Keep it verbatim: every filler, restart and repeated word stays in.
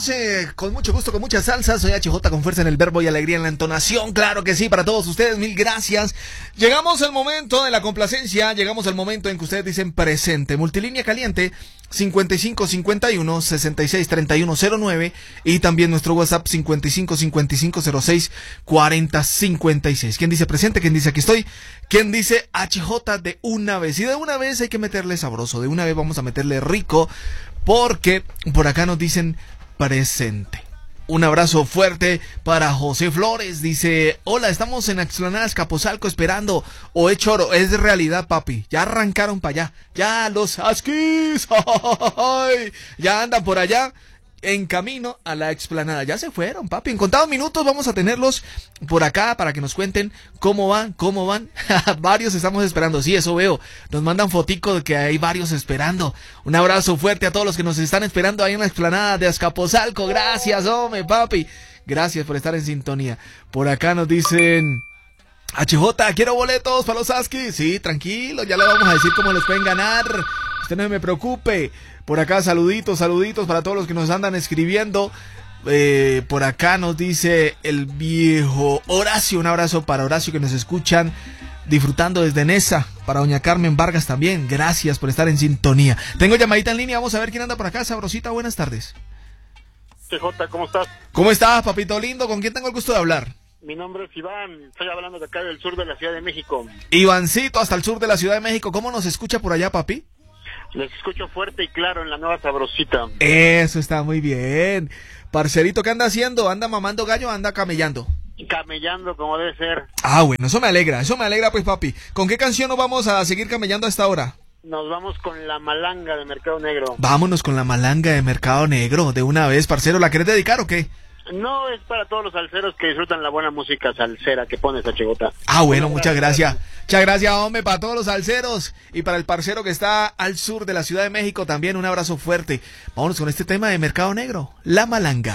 estamos eh, con mucho gusto, con mucha salsa. Soy H J con fuerza en el verbo y alegría en la entonación. Claro que sí, para todos ustedes, mil gracias. Llegamos al momento de la complacencia. Llegamos al momento en que ustedes dicen presente. Multilínea caliente cincuenta y cinco cincuenta y uno sesenta y seis treinta y uno cero nueve y también nuestro WhatsApp cincuenta y cinco cincuenta y cinco cero seis cuarenta cincuenta y seis. ¿Quién dice presente? ¿Quién dice aquí estoy? ¿Quién dice H J de una vez? Y de una vez hay que meterle sabroso, de una vez vamos a meterle rico, porque por acá nos dicen presente. Un abrazo fuerte para José Flores. Dice, hola, estamos en Explanada Azcapotzalco esperando. O es choro, es de realidad, papi. Ya arrancaron para allá. Ya los Huskies ya andan por allá en camino a la explanada. Ya se fueron, papi. En contados minutos vamos a tenerlos por acá para que nos cuenten cómo van, cómo van. Varios estamos esperando. Sí, eso veo. Nos mandan fotico de que hay varios esperando. Un abrazo fuerte a todos los que nos están esperando ahí en la explanada de Azcapotzalco. Gracias, hombre, papi. Gracias por estar en sintonía. Por acá nos dicen... H J, quiero boletos para los Huskies. Sí, tranquilo, ya le vamos a decir cómo los pueden ganar. Usted no me preocupe. Por acá saluditos, saluditos para todos los que nos andan escribiendo. Eh, por acá nos dice el viejo Horacio. Un abrazo para Horacio que nos escuchan disfrutando desde Nesa. Para doña Carmen Vargas también. Gracias por estar en sintonía. Tengo llamadita en línea. Vamos a ver quién anda por acá. Sabrosita, buenas tardes. H J, ¿cómo estás? ¿Cómo estás, papito lindo? ¿Con quién tengo el gusto de hablar? Mi nombre es Iván, estoy hablando de acá del sur de la Ciudad de México. Ivancito, hasta el sur de la Ciudad de México. ¿Cómo nos escucha por allá, papi? Les escucho fuerte y claro en la nueva Sabrosita. Eso está muy bien. Parcerito, ¿qué anda haciendo? ¿Anda mamando gallo o anda camellando? Camellando como debe ser. Ah, bueno, eso me alegra, eso me alegra pues, papi. ¿Con qué canción nos vamos a seguir camellando a esta hora? Nos vamos con La Malanga de Mercado Negro. Vámonos con La Malanga de Mercado Negro, de una vez, parcero. ¿La querés dedicar o qué? No, es para todos los salseros que disfrutan la buena música salsera que pones, H J. Ah, bueno, muchas gracias. Muchas gracias, hombre, para todos los salseros y para el parcero que está al sur de la Ciudad de México también. Un abrazo fuerte. Vámonos con este tema de Mercado Negro, La Malanga.